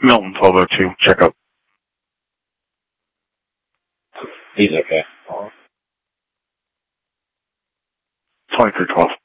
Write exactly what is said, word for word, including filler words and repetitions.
Milton, twelve oh two, check up. He's okay. twenty-three twelve.